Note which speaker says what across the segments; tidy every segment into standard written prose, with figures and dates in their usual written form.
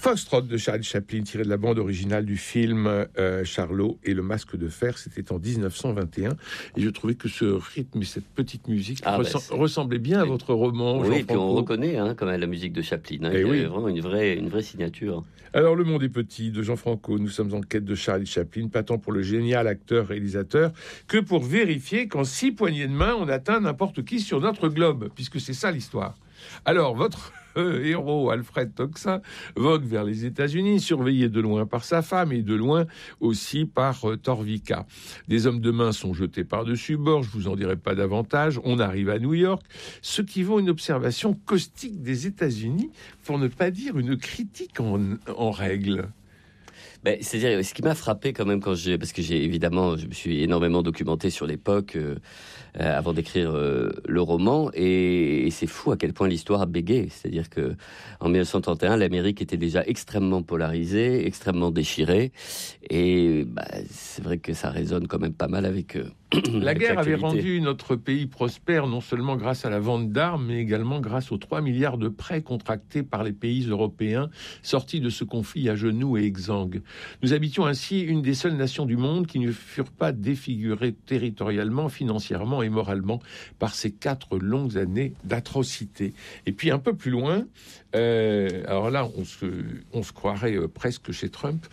Speaker 1: Foxtrot de Charlie Chaplin, tiré de la bande originale du film Charlot et le masque de fer. C'était en 1921. Et je trouvais que ce rythme et cette petite musique ressemblaient bien à votre roman.
Speaker 2: Oui, et puis on reconnaît quand même la musique de Chaplin. Il y a vraiment une vraie signature.
Speaker 1: Alors, Le monde est petit de Jean Franco. Nous sommes en quête de Charlie Chaplin, pas tant pour le génial acteur-réalisateur que pour vérifier qu'en 6 poignées de main, on atteint n'importe qui sur notre globe, puisque c'est ça l'histoire. Alors, votre héros, Alfred Toxin, vogue vers les États-Unis, surveillé de loin par sa femme et de loin aussi par Torvika. Des hommes de main sont jetés par-dessus bord, je vous en dirai pas davantage. On arrive à New York, ce qui vaut une observation caustique des États-Unis, pour ne pas dire une critique en règle.
Speaker 2: C'est-à-dire, ce qui m'a frappé quand même parce que je me suis énormément documenté sur l'époque avant d'écrire le roman, et c'est fou à quel point l'histoire a bégayé. C'est-à-dire que en 1931, l'Amérique était déjà extrêmement polarisée, extrêmement déchirée, et c'est vrai que ça résonne quand même pas mal avec
Speaker 1: la guerre avait rendu notre pays prospère, non seulement grâce à la vente d'armes, mais également grâce aux 3 milliards de prêts contractés par les pays européens sortis de ce conflit à genoux et exsangues. Nous habitions ainsi une des seules nations du monde qui ne furent pas défigurées territorialement, financièrement et moralement par ces 4 longues années d'atrocités. Et puis un peu plus loin, alors là, on se croirait presque chez Trump.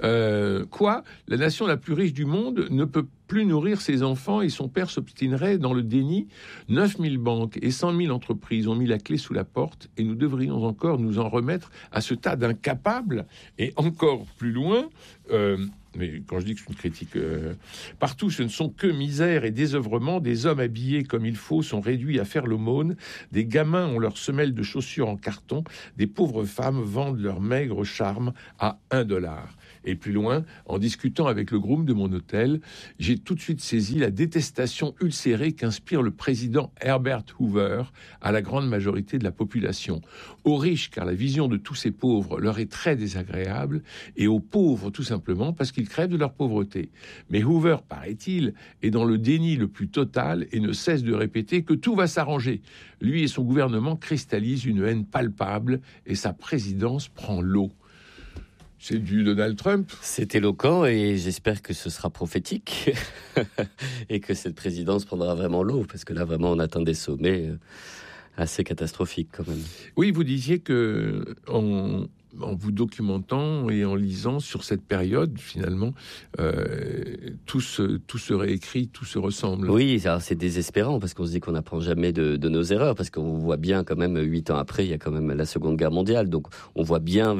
Speaker 1: La nation la plus riche du monde ne peut plus nourrir ses enfants et son père s'obstinerait dans le déni. 9000 banques et 100 000 entreprises ont mis la clé sous la porte et nous devrions encore nous en remettre à ce tas d'incapables. Et encore plus loin, mais quand je dis que c'est une critique, partout ce ne sont que misère et désœuvrement. Des hommes habillés comme il faut sont réduits à faire l'aumône. Des gamins ont leurs semelles de chaussures en carton. Des pauvres femmes vendent leur maigre charme à $1. Et plus loin, en discutant avec le groom de mon hôtel, j'ai tout de suite saisi la détestation ulcérée qu'inspire le président Herbert Hoover à la grande majorité de la population. Aux riches, car la vision de tous ces pauvres leur est très désagréable, et aux pauvres, tout simplement, parce qu'ils crèvent de leur pauvreté. Mais Hoover, paraît-il, est dans le déni le plus total et ne cesse de répéter que tout va s'arranger. Lui et son gouvernement cristallisent une haine palpable et sa présidence prend l'eau. C'est du Donald Trump.
Speaker 2: C'est éloquent et j'espère que ce sera prophétique et que cette présidence prendra vraiment l'eau, parce que là, vraiment, on atteint des sommets assez catastrophiques quand même.
Speaker 1: Oui, vous disiez que en vous documentant et en lisant sur cette période, finalement, tout se réécrit, tout se ressemble.
Speaker 2: Oui, alors c'est désespérant, parce qu'on se dit qu'on n'apprend jamais de nos erreurs, parce qu'on voit bien quand même, 8 ans après, il y a quand même la Seconde Guerre mondiale, donc on voit bien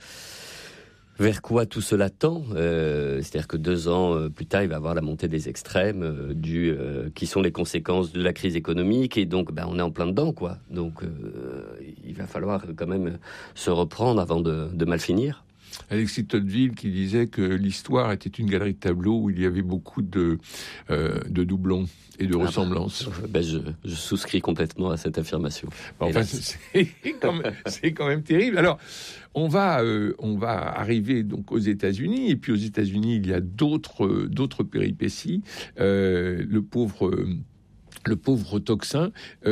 Speaker 2: vers quoi tout cela tend. C'est-à-dire que 2 ans plus tard, il va y avoir la montée des extrêmes qui sont les conséquences de la crise économique, et donc on est en plein dedans, quoi. Donc il va falloir quand même se reprendre avant de mal finir.
Speaker 1: Alexis Tocqueville qui disait que l'histoire était une galerie de tableaux où il y avait beaucoup de doublons et de ressemblances.
Speaker 2: Je souscris complètement à cette affirmation.
Speaker 1: Enfin, c'est quand même terrible. Alors, on va arriver donc aux États-Unis, et puis aux États-Unis, il y a d'autres péripéties. Le pauvre Toxin.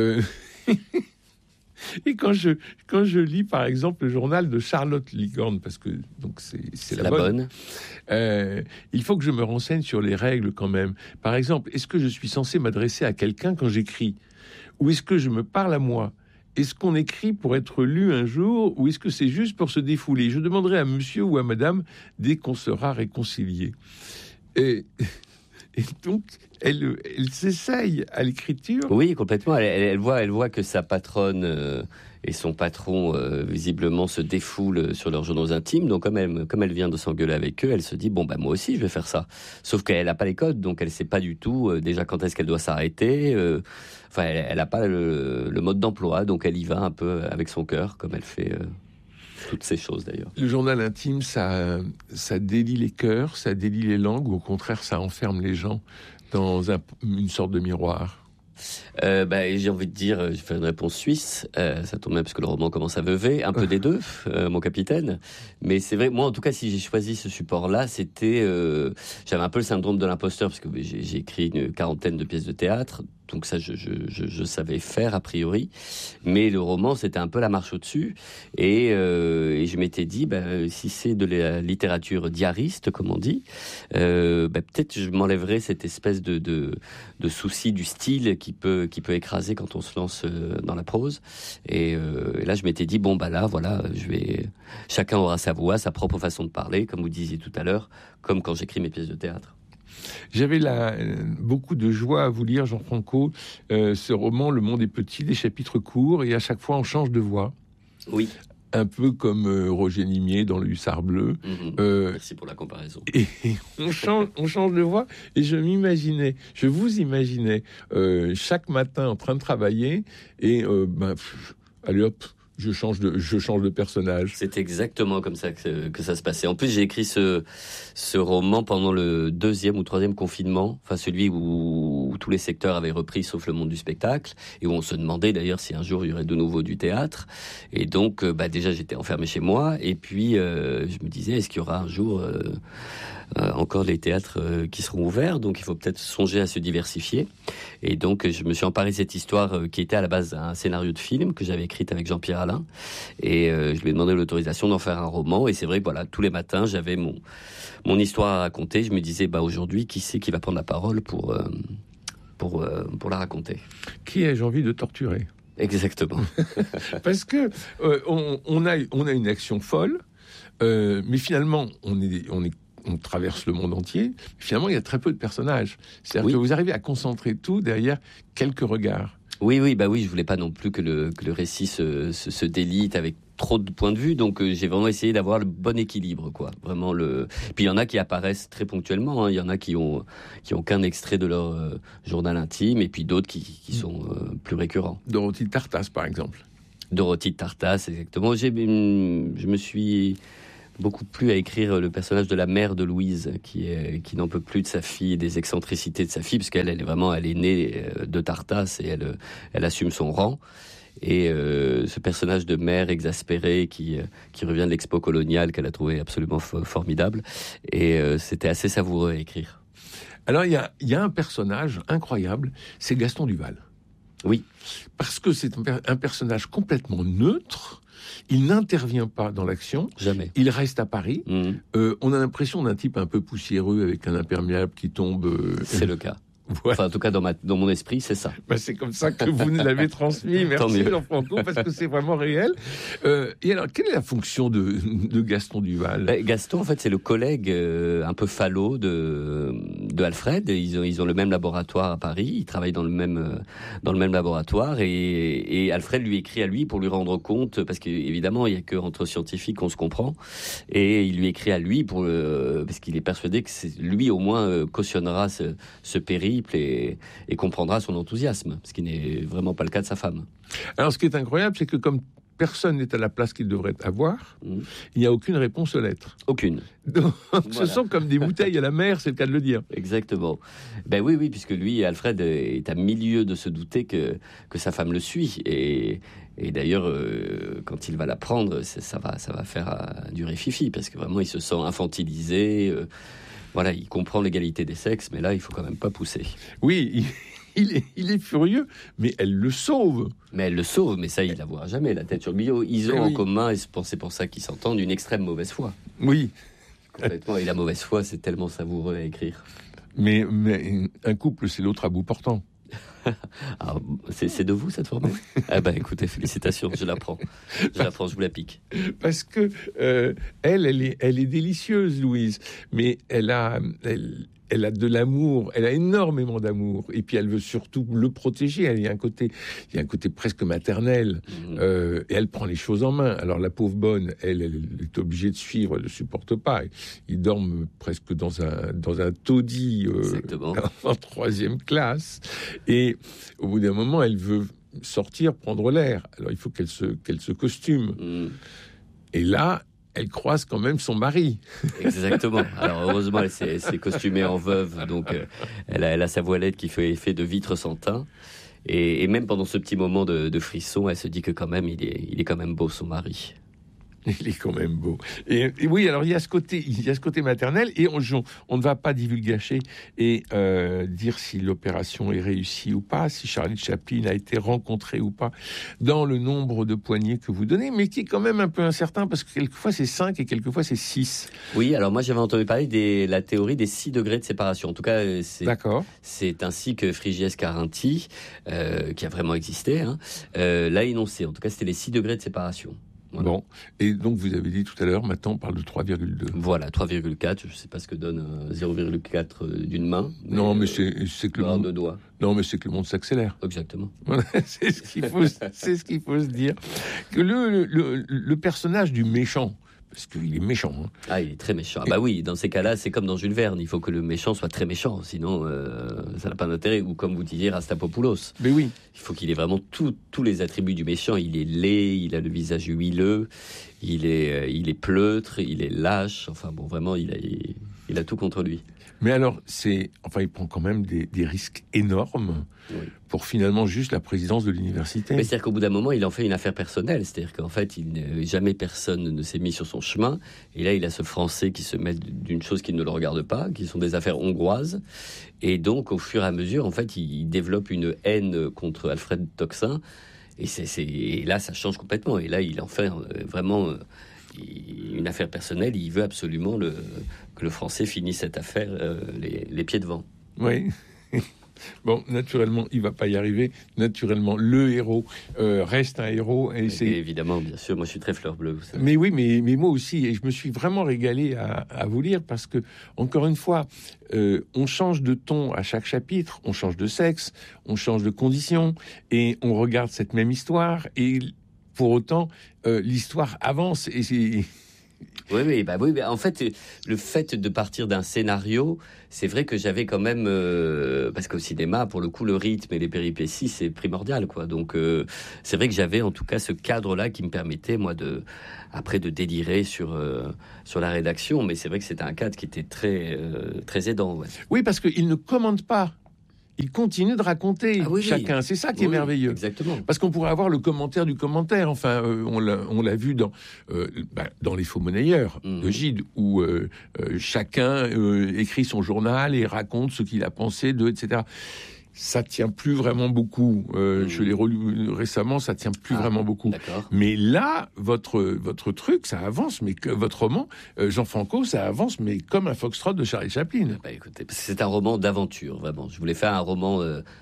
Speaker 1: Et quand je lis, par exemple, le journal de Charlotte Licorne, parce que donc c'est la bonne, il faut que je me renseigne sur les règles quand même. Par exemple, est-ce que je suis censé m'adresser à quelqu'un quand j'écris, ou est-ce que je me parle à moi? Est-ce qu'on écrit pour être lu un jour, ou est-ce que c'est juste pour se défouler? Je demanderai à monsieur ou à madame dès qu'on sera réconciliés. Et donc, elle s'essaye à l'écriture.
Speaker 2: Oui, complètement. Elle voit que sa patronne et son patron, visiblement, se défoulent sur leurs journaux intimes. Donc, comme elle vient de s'engueuler avec eux, elle se dit, moi aussi, je vais faire ça. Sauf qu'elle n'a pas les codes, donc elle ne sait pas du tout déjà quand est-ce qu'elle doit s'arrêter. Elle n'a pas le mode d'emploi, donc elle y va un peu avec son cœur, comme elle fait... toutes ces choses d'ailleurs. Le
Speaker 1: journal intime, ça délie les cœurs, ça délie les langues, ou au contraire, ça enferme les gens dans une sorte de miroir?
Speaker 2: J'ai envie de dire, je vais faire une réponse suisse. Ça tombe bien parce que le roman commence à veuver, un peu des deux, mon capitaine. Mais c'est vrai, moi en tout cas, si j'ai choisi ce support-là, c'était, j'avais un peu le syndrome de l'imposteur, parce que j'ai écrit une 40aine de pièces de théâtre, donc ça je savais faire a priori, mais le roman c'était un peu la marche au-dessus, et je m'étais dit si c'est de la littérature diariste comme on dit, peut-être je m'enlèverais cette espèce de souci du style qui peut écraser quand on se lance dans la prose, et là je m'étais dit là voilà, chacun aura sa voix, sa propre façon de parler, comme vous disiez tout à l'heure, comme quand j'écris mes pièces de théâtre.
Speaker 1: J'avais beaucoup de joie à vous lire, Jean-Franco, ce roman, Le Monde est petit, des chapitres courts, et à chaque fois on change de voix.
Speaker 2: Oui.
Speaker 1: Un peu comme Roger Nimier dans Le Hussard bleu.
Speaker 2: Merci pour la comparaison.
Speaker 1: Et on change de voix, et je vous imaginais chaque matin en train de travailler, et allez hop, je change de personnage.
Speaker 2: C'est exactement comme ça que ça se passait. En plus, j'ai écrit ce roman pendant le 2e ou 3e confinement, enfin celui où tous les secteurs avaient repris sauf le monde du spectacle, et où on se demandait d'ailleurs si un jour il y aurait de nouveau du théâtre. Et donc, déjà j'étais enfermé chez moi, et puis je me disais, est-ce qu'il y aura un jour encore les théâtres qui seront ouverts? Donc il faut peut-être songer à se diversifier. Et donc je me suis emparé de cette histoire qui était à la base un scénario de film que j'avais écrite avec Jean-Pierre Alain, et je lui ai demandé l'autorisation d'en faire un roman. Et c'est vrai que tous les matins j'avais mon histoire à raconter. Je me disais aujourd'hui, qui c'est qui va prendre la parole pour la raconter? Qui
Speaker 1: ai-je envie de torturer?
Speaker 2: Exactement.
Speaker 1: Parce que on a une action folle, mais finalement on traverse le monde entier. Finalement, il y a très peu de personnages. C'est-à-dire que vous arrivez à concentrer tout derrière quelques regards.
Speaker 2: Oui, je voulais pas non plus que le récit se délite avec trop de points de vue, donc j'ai vraiment essayé d'avoir le bon équilibre, quoi. Vraiment Puis il y en a qui apparaissent très ponctuellement, hein. Il y en a qui ont qu'un extrait de leur journal intime, et puis d'autres qui sont plus récurrents.
Speaker 1: Dorothy Tartas, par exemple.
Speaker 2: Dorothy Tartas, exactement. Je me suis beaucoup plu à écrire le personnage de la mère de Louise, qui n'en peut plus de sa fille et des excentricités de sa fille, parce qu'elle est née de Tartas, et elle assume son rang. Et ce personnage de mère exaspérée qui revient de l'expo coloniale, qu'elle a trouvé absolument formidable, et c'était assez savoureux à écrire.
Speaker 1: Alors il y a un personnage incroyable, c'est Gaston Duval.
Speaker 2: Oui.
Speaker 1: Parce que c'est un personnage complètement neutre. Il n'intervient pas dans l'action.
Speaker 2: Jamais.
Speaker 1: Il reste à Paris. On a l'impression d'un type un peu poussiéreux avec un imperméable qui tombe.
Speaker 2: C'est le cas.
Speaker 1: Ouais.
Speaker 2: Enfin, en tout cas, dans mon esprit, c'est ça.
Speaker 1: C'est comme ça que vous nous l'avez transmis. Merci, Jean-Franco, parce que c'est vraiment réel. Et alors, quelle est la fonction de Gaston Duval?
Speaker 2: Gaston, en fait, c'est le collègue un peu falot de Alfred. Ils ont le même laboratoire à Paris. Ils travaillent dans le même laboratoire. Et Alfred lui écrit à lui pour lui rendre compte, parce qu'évidemment, il n'y a qu'entre scientifiques qu'on se comprend. Et il lui écrit à lui parce qu'il est persuadé que lui, au moins, cautionnera ce périple et comprendra son enthousiasme, ce qui n'est vraiment pas le cas de sa femme.
Speaker 1: Alors, ce qui est incroyable, c'est que comme personne n'est à la place qu'il devrait avoir, il n'y a aucune réponse aux lettres.
Speaker 2: Aucune.
Speaker 1: Donc, ce sont comme des bouteilles à la mer, c'est le cas de le dire.
Speaker 2: Exactement. Oui, puisque lui, Alfred, est à milieu de se douter que sa femme le suit. Et d'ailleurs, quand il va la prendre, ça va faire durer fifi, parce que vraiment, il se sent infantilisé. Il comprend l'égalité des sexes, mais là, il faut quand même pas pousser.
Speaker 1: Oui, il est furieux, mais elle le sauve.
Speaker 2: Mais ça, il la voit jamais, la tête sur le billot. Ils ont en commun, et c'est pour ça qu'ils s'entendent, une extrême mauvaise foi.
Speaker 1: Oui.
Speaker 2: Complètement, et la mauvaise foi, c'est tellement savoureux à écrire.
Speaker 1: Mais un couple, c'est l'autre à bout portant.
Speaker 2: Alors, c'est de vous cette formule? Écoutez, félicitations, je l'apprends, je vous la pique.
Speaker 1: Parce que elle est délicieuse, Louise, mais elle a de l'amour, elle a énormément d'amour, et puis elle veut surtout le protéger. Il y a un côté presque maternel, et elle prend les choses en main. Alors la pauvre bonne, elle est obligée de suivre, elle ne supporte pas. Ils dorment presque dans un taudis en 3e classe, et au bout d'un moment, elle veut sortir, prendre l'air. Alors il faut qu'elle se costume. Et là, elle croise quand même son mari.
Speaker 2: Exactement. Alors heureusement, elle s'est costumée en veuve, donc elle a sa voilette qui fait effet de vitre sans teint. Et même pendant ce petit moment de frisson, elle se dit que quand même, il est quand même beau, son mari.
Speaker 1: Il est quand même beau. Et oui, alors il y a ce côté maternel, et on ne va pas divulgacher et dire si l'opération est réussie ou pas, si Charlie Chaplin a été rencontré ou pas dans le nombre de poignées que vous donnez, mais qui est quand même un peu incertain, parce que quelquefois c'est 5 et quelquefois c'est 6.
Speaker 2: Oui, alors moi j'avais entendu parler de la théorie des 6 degrés de séparation. En tout cas, c'est ainsi que Frigyes Karinthy, qui a vraiment existé, l'a énoncé. En tout cas, c'était les 6 degrés de séparation. Voilà.
Speaker 1: Bon, et donc vous avez dit tout à l'heure, maintenant on parle de 3,2.
Speaker 2: Voilà, 3,4, je ne sais pas ce que donne 0,4 d'une main.
Speaker 1: Non, mais c'est que le monde...
Speaker 2: de doigts.
Speaker 1: Non, mais c'est que le monde s'accélère.
Speaker 2: Exactement.
Speaker 1: C'est ce qu'il faut se dire. Que le personnage du méchant, parce qu'il est méchant.
Speaker 2: Ah, il est très méchant. Ah bah oui, dans ces cas-là, c'est comme dans Jules Verne. Il faut que le méchant soit très méchant, sinon ça n'a pas d'intérêt. Ou comme vous disiez, Rastapopoulos.
Speaker 1: Mais oui.
Speaker 2: Il faut qu'il ait vraiment tous les attributs du méchant. Il est laid, il a le visage huileux, il est pleutre, il est lâche. Enfin bon, vraiment, il a tout contre lui.
Speaker 1: Mais alors, il prend quand même des risques énormes pour finalement juste la présidence de l'université.
Speaker 2: Mais c'est-à-dire qu'au bout d'un moment, il en fait une affaire personnelle. C'est-à-dire qu'en fait, jamais personne ne s'est mis sur son chemin. Et là, il a ce Français qui se mêle d'une chose qui ne le regarde pas, qui sont des affaires hongroises. Et donc, au fur et à mesure, en fait, il développe une haine contre Alfred Toxin. Et là, ça change complètement. Et là, il en fait vraiment... une affaire personnelle, il veut absolument que le Français finisse cette affaire les pieds devant.
Speaker 1: Oui. Bon, naturellement, il ne va pas y arriver. Naturellement, le héros reste un héros. Et
Speaker 2: évidemment, bien sûr, moi je suis très fleur bleue. Vous savez.
Speaker 1: Mais oui, mais moi aussi. Et je me suis vraiment régalé à vous lire parce que, encore une fois, on change de ton à chaque chapitre, on change de sexe, on change de condition, et on regarde cette même histoire. Et pour autant, l'histoire avance. Et c'est...
Speaker 2: Oui. En fait, le fait de partir d'un scénario, c'est vrai que j'avais quand même... parce qu'au cinéma, pour le coup, le rythme et les péripéties, c'est primordial, quoi. Donc, c'est vrai que j'avais en tout cas ce cadre-là qui me permettait, moi, après de délirer sur la rédaction. Mais c'est vrai que c'était un cadre qui était très, très aidant. Ouais.
Speaker 1: Oui, parce qu'il ne commande pas. Il continue de raconter chacun. Oui. C'est ça qui est merveilleux.
Speaker 2: Exactement.
Speaker 1: Parce qu'on pourrait avoir le commentaire du commentaire. Enfin, on l'a vu dans Les Faux Monnayeurs de Gide, où chacun écrit son journal et raconte ce qu'il a pensé d'eux, etc. Ça tient plus vraiment beaucoup. Je l'ai relu récemment, ça tient plus vraiment beaucoup.
Speaker 2: D'accord.
Speaker 1: Mais là, votre truc, ça avance, mais que votre roman, Jean Franco, ça avance, mais comme un foxtrot de Charlie Chaplin.
Speaker 2: Bah, écoutez, c'est un roman d'aventure, vraiment. Je voulais faire un roman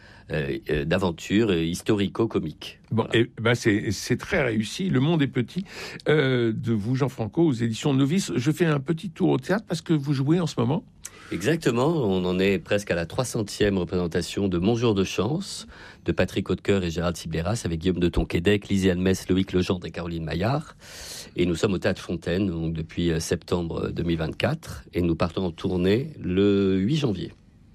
Speaker 2: d'aventure historico-comique.
Speaker 1: Bon, voilà. C'est très réussi. Le monde est petit. De vous, Jean Franco, aux éditions Novice. Je fais un petit tour au théâtre parce que vous jouez en ce moment.
Speaker 2: Exactement, on en est presque à la 300e représentation de Mon jour de chance, de Patrick Hautecoeur et Gérald Sibleras, avec Guillaume de Tonquédec, Lizzie Almès, Loïc Legendre et Caroline Maillard. Et nous sommes au Théâtre Fontaine, donc depuis septembre 2024, et nous partons en tournée le 8 janvier.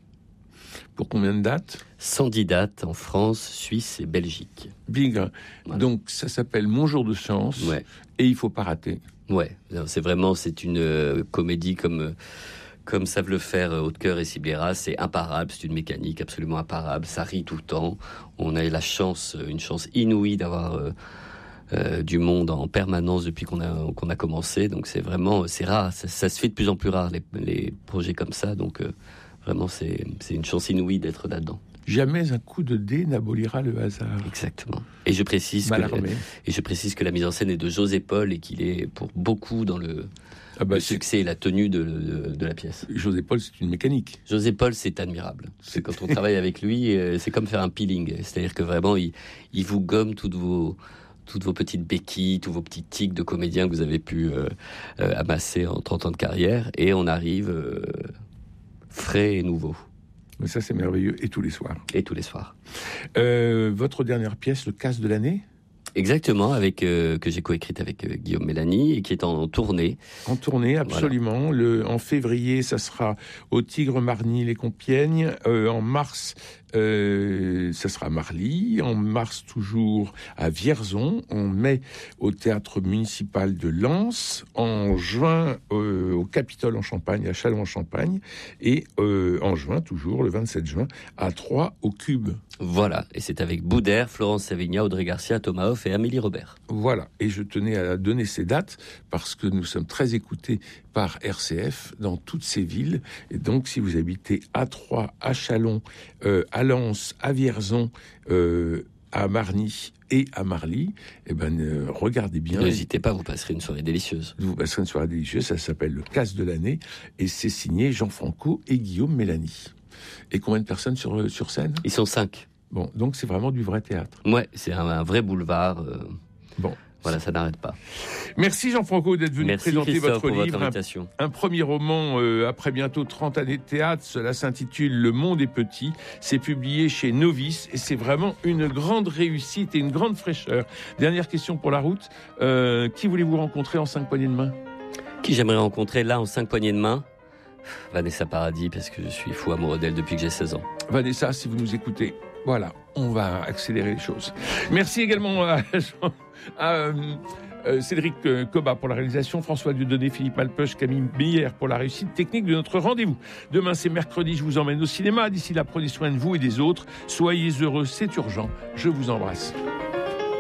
Speaker 1: Pour combien de dates ?
Speaker 2: 110 dates en France, Suisse et Belgique.
Speaker 1: Bigre. Voilà. Donc ça s'appelle Mon jour de chance, et il faut pas rater.
Speaker 2: Ouais, c'est une comédie comme savent le faire Hautecoeur et Sibleras, c'est imparable, c'est une mécanique absolument imparable, ça rit tout le temps. On a une chance inouïe d'avoir du monde en permanence depuis qu'on a commencé, donc c'est rare, ça se fait de plus en plus rare les projets comme ça, donc vraiment c'est une chance inouïe d'être là-dedans.
Speaker 1: Jamais un coup de dé n'abolira le hasard.
Speaker 2: Exactement. Et je précise que la mise en scène est de José Paul et qu'il est pour beaucoup dans le succès et la tenue de la pièce.
Speaker 1: José Paul, c'est une mécanique.
Speaker 2: José Paul, c'est admirable. C'est quand on travaille avec lui, c'est comme faire un peeling. C'est-à-dire que vraiment, il vous gomme toutes vos petites béquilles, tous vos petits tics de comédien que vous avez pu amasser en 30 ans de carrière. Et on arrive frais et nouveau.
Speaker 1: Mais ça, c'est merveilleux. Et tous les soirs.
Speaker 2: Et tous les soirs.
Speaker 1: Votre dernière pièce, Le Casse de l'année ?
Speaker 2: Exactement, que j'ai coécrite avec Guillaume Mélanie et qui est en tournée.
Speaker 1: En tournée, absolument. Voilà. En février, ça sera au Tigre, Marny, les Compiègnes. En mars, ça sera à Marly, en mars toujours à Vierzon, en mai au théâtre municipal de Lens, en juin au Capitole en Champagne, à Châlons-en-Champagne, et en juin toujours, le 27 juin, à Troyes au Cube.
Speaker 2: Voilà, et c'est avec Boudère, Florence Savigna, Audrey Garcia, Thomas Hoff et Amélie Robert.
Speaker 1: Voilà, et je tenais à donner ces dates parce que nous sommes très écoutés par RCF dans toutes ces villes. Et donc, si vous habitez à Troyes, à Châlons, à Lens, à Vierzon, à Marny et à Marly, regardez bien.
Speaker 2: N'hésitez pas, vous passerez une soirée délicieuse.
Speaker 1: Vous passerez une soirée délicieuse, ça s'appelle le Casse de l'année, et c'est signé Jean Franco et Guillaume Mélanie. Et combien de personnes sur scène ?
Speaker 2: Ils sont 5.
Speaker 1: Bon, donc c'est vraiment du vrai théâtre.
Speaker 2: Ouais, c'est un vrai boulevard.
Speaker 1: Bon.
Speaker 2: Voilà, ça n'arrête pas.
Speaker 1: Merci Jean-Franco d'être venu présenter votre livre. Un premier roman après bientôt 30 années de théâtre. Cela s'intitule Le Monde est petit. C'est publié chez Novice et c'est vraiment une grande réussite et une grande fraîcheur. Dernière question pour la route. Qui voulez-vous rencontrer en 5 poignées de main ?
Speaker 2: Qui j'aimerais rencontrer là en 5 poignées de main ? Vanessa Paradis, parce que je suis fou amoureux d'elle depuis que j'ai 16 ans.
Speaker 1: Vanessa, si vous nous écoutez, voilà, on va accélérer les choses. Merci également à Cédric Cobat pour la réalisation, François Dieudonné, Philippe Malpeuch, Camille Meyer pour la réussite technique de notre rendez-vous. Demain, c'est mercredi, je vous emmène au cinéma. D'ici là, prenez soin de vous et des autres. Soyez heureux, c'est urgent. Je vous embrasse.